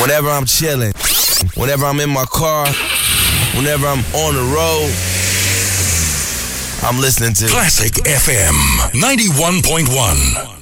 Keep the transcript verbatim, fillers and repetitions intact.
Whenever I'm chilling, whenever I'm in my car, whenever I'm on the road, I'm listening to Classic F M ninety-one point one.